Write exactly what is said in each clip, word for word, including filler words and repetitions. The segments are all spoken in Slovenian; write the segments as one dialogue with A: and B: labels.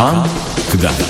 A: Kam, kdaj?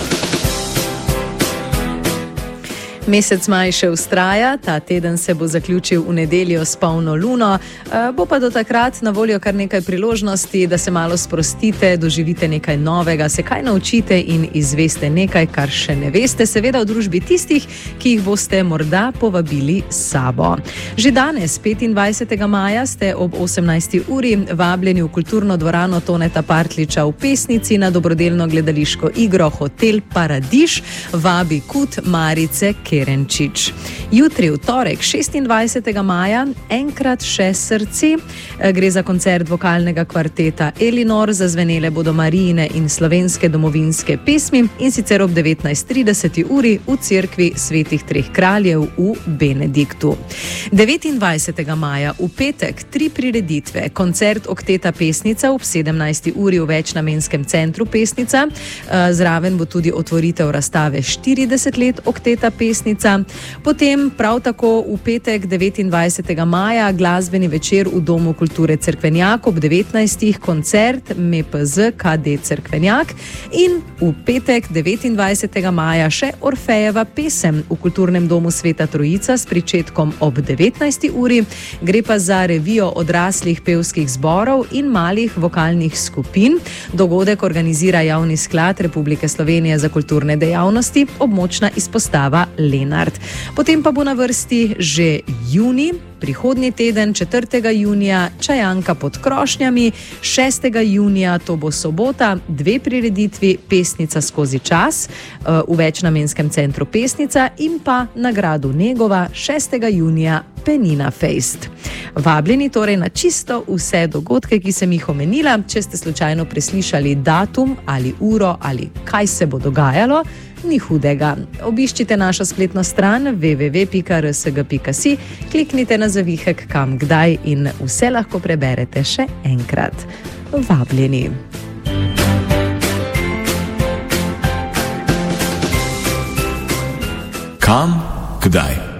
B: Mesec maj še vztraja, ta teden se bo zaključil v nedeljo s polno luno, bo pa do takrat na voljo kar nekaj priložnosti, da se malo sprostite, doživite nekaj novega, se kaj naučite in izveste nekaj, kar še ne veste, seveda v družbi tistih, ki jih boste morda povabili s sabo. Že danes, petindvajsetega maja, ste ob osemnajsti uri vabljeni v kulturno dvorano Toneta Partliča v Pesnici na dobrodelno gledališko igro Hotel Paradiž, vabi Kut Marice Kerenčič. Jutri, v torek, šestindvajsetega maja, enkrat še srce. Gre za koncert vokalnega kvarteta Elinor, zazvenele bodo Marijine in slovenske domovinske pesmi, in sicer ob devetnajst trideset uri v cerkvi Svetih treh kraljev v Benediktu. devetindvajsetega maja, v petek, tri prireditve. Koncert Okteta Pesnica ob sedemnajsti uri v večnamenskem centru Pesnica. Zraven bo tudi otvoritev razstave štirideset let Okteta Pesnica. Potem prav tako v petek devetindvajsetega maja glasbeni večer v Domu kulture Cerkvenjak ob devetnajstih, koncert M P Z K D Cerkvenjak, in v petek devetindvajsetega maja še Orfejeva pesem v Kulturnem domu Sveta Trojica s pričetkom ob devetnajsti uri. Gre pa za revijo odraslih pevskih zborov in malih vokalnih skupin. Dogodek organizira Javni sklad Republike Slovenije za kulturne dejavnosti, območna izpostava Lenart. Potem pa bo na vrsti že junij, prihodnji teden, četrtega junija, Čajanka pod krošnjami, šestega junija, to bo sobota, dve prireditvi, Pesnica skozi čas v večnamenskem centru Pesnica, in pa na gradu Negova šestega junija Penina Fest. Vabljeni torej na čisto vse dogodke, ki sem jih omenila. Če ste slučajno preslišali datum ali uro ali kaj se bo dogajalo, ni hudega. Obiščite našo spletno stran w w w pika r s g pika si, kliknite na zavihek Kam, kdaj in vse lahko preberete še enkrat. Vabljeni.
A: Kam, kdaj?